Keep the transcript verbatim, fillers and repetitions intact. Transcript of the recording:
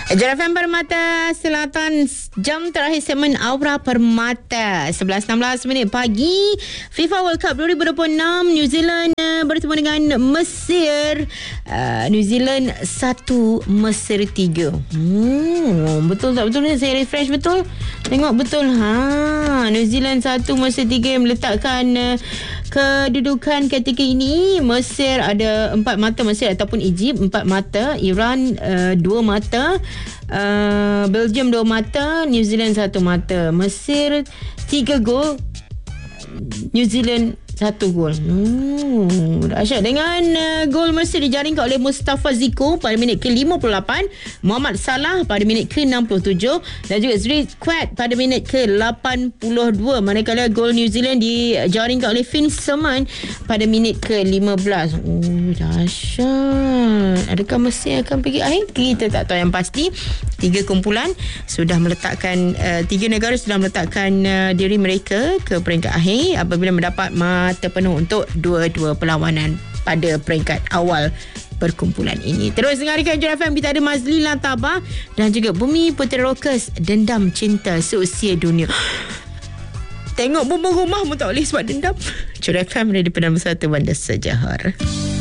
J F M Permata Selatan, jam terakhir segmen Aura Permata, sebelas enam belas minit pagi. FIFA World Cup dua ribu dua puluh enam, New Zealand uh, bertemu dengan Mesir. uh, New Zealand satu, Mesir tiga. hmm, Betul tak betul ni? Saya refresh betul. Tengok betul. ha, New Zealand satu, Mesir tiga, yang meletakkan uh, kedudukan ketika ini. Mesir ada empat mata, Mesir ataupun Egypt empat mata, Iran uh, dua mata, uh, Belgium dua mata, New Zealand satu mata. Mesir tiga gol, New Zealand satu gol. Hmm, dahsyat. Dengan uh, gol Mesir dijaringkan oleh Mustafa Ziko pada minit ke lima puluh lapan, Muhammad Salah pada minit ke enam puluh tujuh dan juga Zri Quat pada minit ke lapan puluh dua. Manakala gol New Zealand dijaringkan oleh Finn Seman pada minit ke lima belas. Oh, dahsyat. Adakah Mesir akan pergi akhir? Kita tak tahu yang pasti. Tiga kumpulan sudah meletakkan, uh, tiga negara sudah meletakkan uh, diri mereka ke peringkat akhir apabila mendapat mata penuh untuk dua-dua perlawanan pada peringkat awal perkumpulan ini. Terus dengarkan J F M. Kita ada Mazlila Tabah dan juga Bumi Puteri Rockers, Dendam Cinta Seusia Dunia. Tengok bumbung rumah pun tak boleh sebab dendam. J F M dari Perdana Bersatu Bandar Sejahar.